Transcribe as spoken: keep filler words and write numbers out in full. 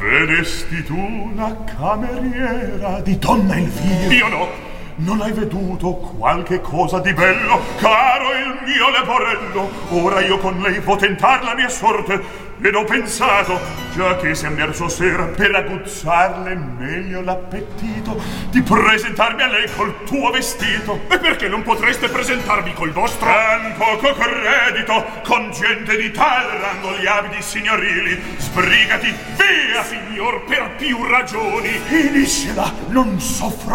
Vedesti tu la cameriera di donna Elvira? Io no. Non hai veduto qualche cosa di bello, caro il mio leporello? Ora io con lei vo' tentar la mia sorte ed ho pensato, già che si è emerso sera per aguzzarle meglio l'appetito, di presentarmi a lei col tuo vestito. E perché non potreste presentarvi col vostro? Tan poco credito, con gente di tal rango gli abiti signorili. Sbrigati, via! Signor, per più ragioni. Finiscela, non soffro